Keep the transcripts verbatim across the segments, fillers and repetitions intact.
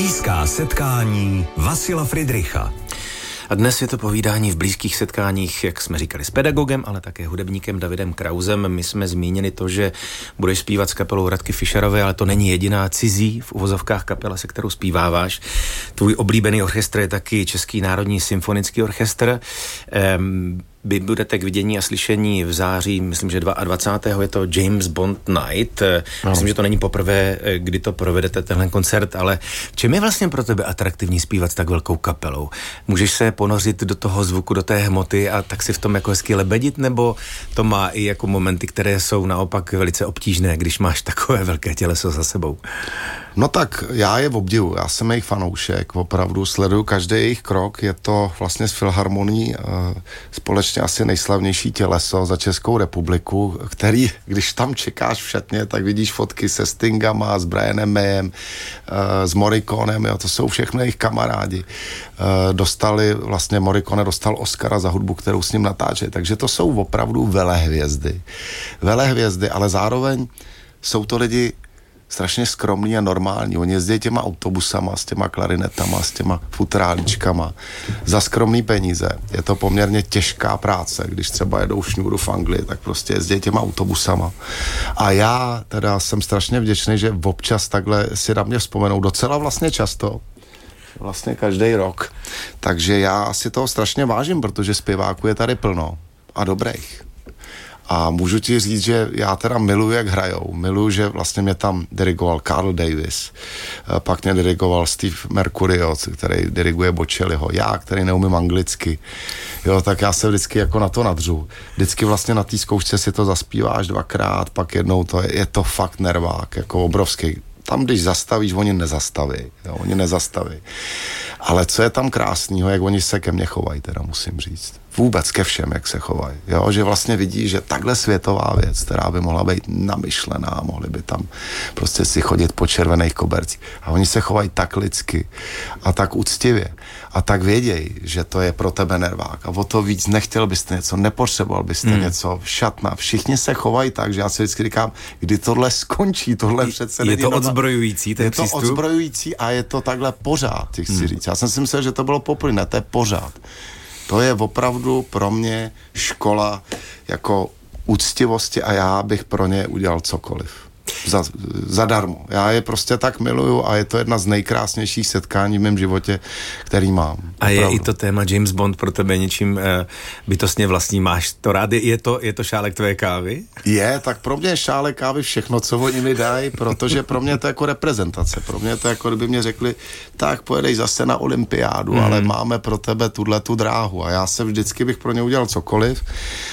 Blízká setkání Vasila Fridricha. A dnes je to povídání v blízkých setkáních, jak jsme říkali, s pedagogem, ale také hudebníkem Davidem Krausem. My jsme zmínili to, že budeš zpívat s kapelou Radky Fischerové, ale to není jediná cizí v uvozovkách kapela, se kterou zpíváváš. Tvůj oblíbený orchestr je taky Český národní symfonický orchestr. Ehm, Vy budete k vidění a slyšení v září, myslím, že dvacátého druhého je to James Bond Night. No. Myslím, že to není poprvé, kdy to provedete, tenhle koncert, ale čím je vlastně pro tebe atraktivní zpívat s tak velkou kapelou? Můžeš se ponořit do toho zvuku, do té hmoty a tak si v tom jako hezky lebedit, nebo to má i jako momenty, které jsou naopak velice obtížné, když máš takové velké těleso za sebou? No tak já je obdivuju, já jsem jejich fanoušek, opravdu sleduju každý jejich krok, je to vlastně s Filharmonií společně asi nejslavnější těleso za Českou republiku, který, když tam čekáš v šatně, tak vidíš fotky se Stingama, s Brianem Mayem, s Morriconem, jo, to jsou všechno jejich kamarádi. Dostali, vlastně Morricone dostal Oscara za hudbu, kterou s ním natáče, takže to jsou opravdu velehvězdy. Velehvězdy, ale zároveň jsou to lidi strašně skromný a normální. Oni jezdí těma autobusama, s těma klarinetama, s těma futráličkama za skromný peníze. Je to poměrně těžká práce, když třeba jedou šňůru v Anglii, tak prostě jezdí těma autobusama. A já teda jsem strašně vděčný, že občas takhle si na mě vzpomenou docela vlastně často, vlastně každý rok. Takže já si toho strašně vážím, protože zpěváků je tady plno a dobrých. A můžu ti říct, že já teda miluji, jak hrajou. Miluji, že vlastně mě tam dirigoval Carl Davis. Pak mě dirigoval Steve Mercurio, který diriguje Bocelliho. Já, který neumím anglicky. Jo, tak já se vždycky jako na to nadřu. Vždycky vlastně na té zkoušce si to zaspíváš dvakrát, pak jednou to je, je to fakt nervák, jako obrovský. Tam, když zastavíš, oni nezastaví. Jo, oni nezastaví. Ale co je tam krásného, jak oni se ke mně chovají, teda musím říct. Vůbec ke všem, jak se chovají. Jo, že vlastně vidí, že takhle světová věc, která by mohla být namyšlená, mohli by tam prostě si chodit po červených kobercích. A oni se chovají tak lidsky a tak úctivě a tak vědějí, že to je pro tebe nervák. A o to víc nechtěl byste něco, nepotřeboval byste hmm. něco, šatna. Všichni se chovají tak, že já si vždycky říkám, kdy tohle skončí, tohle přece je to odzbrojující, ten je přístup. to odzbrojující a je to takhle pořád, chci hmm. říct. Já jsem si myslel, že to bylo poprvé, ne, to je pořád. To je opravdu pro mě škola jako úctivosti a já bych pro ně udělal cokoliv. Za, zadarmo. Já je prostě tak miluju a je to jedna z nejkrásnějších setkání v mém životě, který mám. Opravdu. A je i to téma James Bond pro tebe něčím eh, bytostně vlastní. Máš to rád? Je to, je to šálek tvé kávy? Je, tak pro mě je šálek kávy všechno, co oni mi dají, protože pro mě to je jako reprezentace. Pro mě to je jako, kdyby mě řekli, tak pojedeš zase na olympiádu, mm. ale máme pro tebe tuhle tu dráhu a já se vždycky bych pro ně udělal cokoliv.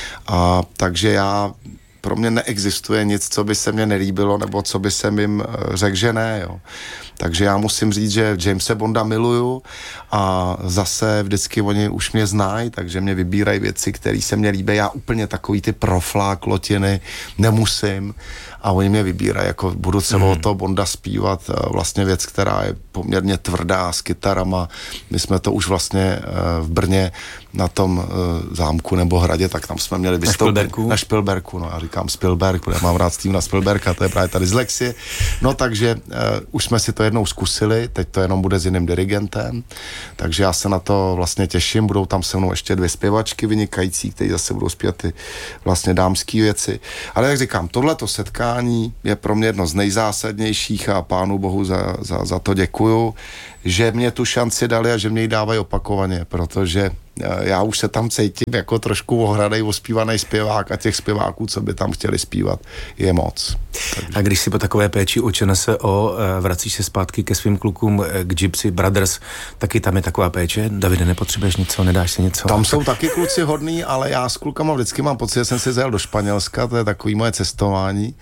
A takže já pro mě neexistuje nic, co by se mně nelíbilo, nebo co by se jim řekl, že ne, jo. Takže já musím říct, že Jamese Bonda miluju a zase vždycky oni už mě znají, takže mě vybírají věci, které se mně líbí. Já úplně takový ty proflák lotiny nemusím a oni mě vybírají, jako budu celou mm. toho Bonda zpívat, vlastně věc, která je poměrně tvrdá s kytarama. My jsme to už vlastně v Brně na tom zámku nebo hradě, tak tam jsme měli vystoupit na Špilberku, no já říkám Spielberg, protože já mám rád Stevena Spielberga, to je právě ta dyslexie. No takže uh, už jsme si to jednou zkusili, teď to jenom bude s jiným dirigentem, takže já se na to vlastně těším, budou tam se mnou ještě dvě zpěvačky vynikající, které zase budou zpívat ty vlastně dámský věci. Ale jak říkám, tohleto setkání je pro mě jedno z nejzásadnějších a pánu bohu za, za, za to děkuju, že mě tu šanci dali a že mě ji dávají opakovaně, protože já už se tam cítím jako trošku ohradej, ospívaný zpěvák a těch zpěváků, co by tam chtěli zpívat, je moc. Takže. A když si po takové péči u ČNSO vracíš se zpátky ke svým klukům, k Gypsy Brothers, taky tam je taková péče? Davide, nepotřebuješ něco, nedáš si něco? Tam jsou taky kluci hodný, ale já s klukama vždycky mám pocit, že jsem si zajel do Španělska, to je takový moje cestování.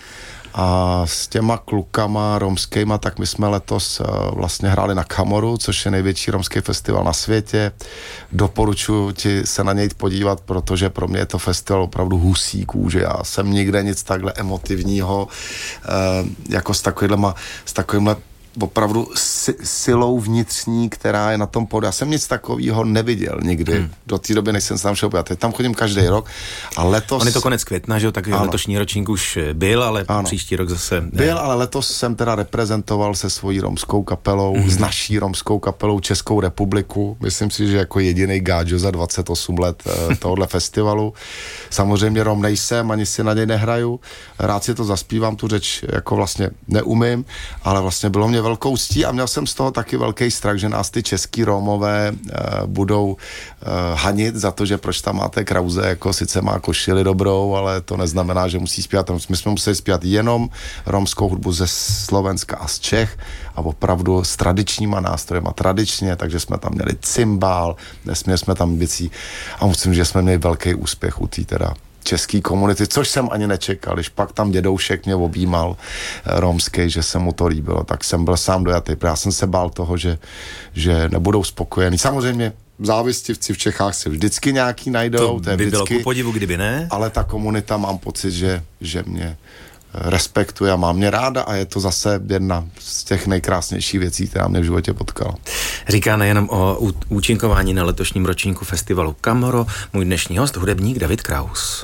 A s těma klukama romskýma, tak my jsme letos uh, vlastně hráli na Kamoru, což je největší romský festival na světě. Doporučuji ti se na něj podívat, protože pro mě je to festival opravdu husí kůže. Já jsem nikde nic takhle emotivního, uh, jako s takovýmhle, s takovýmhle opravdu si, silou vnitřní, která je na tom podu. Já jsem nic takového neviděl nikdy. Hmm. Do té doby, než jsem se tam šel. Já teď tam chodím každý rok a letos... On je to konec května, že jo, tak ano. Letošní ročník už byl, ale ano. Příští rok zase... Ne. Byl, ale letos jsem teda reprezentoval se svojí romskou kapelou, hmm. s naší romskou kapelou Českou republiku. Myslím si, že jako jedinej gáďo za dvacet osm let tohohle festivalu. Samozřejmě Rom nejsem, ani si na něj nehraju. Rád si to zaspívám, tu řeč jako vlastně neumím, ale vlastně bylo mě velkou ctí a měl jsem z toho taky velký strach, že nás ty český Rómové uh, budou uh, hanit za to, že proč tam máte Krause, jako sice má košili dobrou, ale to neznamená, že musí zpívat. My jsme museli zpívat jenom romskou hudbu ze Slovenska a z Čech a opravdu s tradičníma nástrojema, tradičně, takže jsme tam měli cymbál, nesměli jsme tam věcí a musím, že jsme měli velký úspěch u té teda český komunity, což jsem ani nečekal. Když pak tam dědoušek mě objímal romský, že se mu to líbilo, tak jsem byl sám dojatý. Já jsem se bál toho, že, že nebudou spokojení. Samozřejmě závistivci v Čechách si vždycky nějaký najdou. To, to je by vždycky, bylo ku podivu, kdyby ne. Ale ta komunita, mám pocit, že, že mě respektuje a má mě ráda a je to zase jedna z těch nejkrásnějších věcí, která mě v životě potkala. Říká nejenom o účinkování na letošním ročníku festivalu Kamoro můj dnešní host, hudebník David Kraus.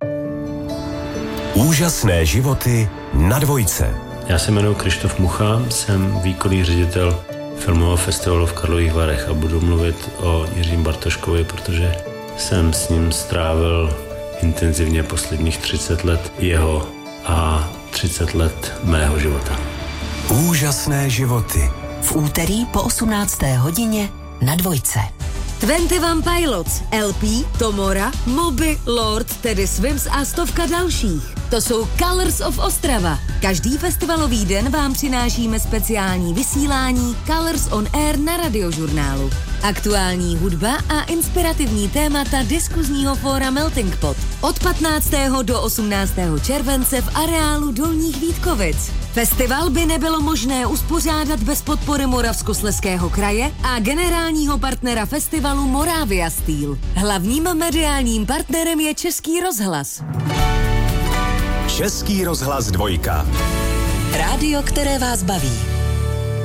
Úžasné životy na dvojce. Já se jmenuji Krištof Mucha, jsem výkonný ředitel filmového festivalu v Karlových Varech a budu mluvit o Jiřím Bartoškovi, protože jsem s ním strávil intenzivně posledních třicet let jeho a třicet let mého života. Úžasné životy. V úterý po osmnácté hodině na dvojce. dvacet jedna Pilots, L P, Tomora, Moby, Lord, Teddy Swims a stovka dalších. To jsou Colors of Ostrava. Každý festivalový den vám přinášíme speciální vysílání Colors on Air na Radiožurnálu. Aktuální hudba a inspirativní témata diskuzního fóra Melting Pot. Od patnáctého do osmnáctého července v areálu Dolních Vítkovic. Festival by nebylo možné uspořádat bez podpory Moravskoslezského kraje a generálního partnera festivalu Moravia Steel. Hlavním mediálním partnerem je Český rozhlas. Český rozhlas dvojka. Rádio, které vás baví.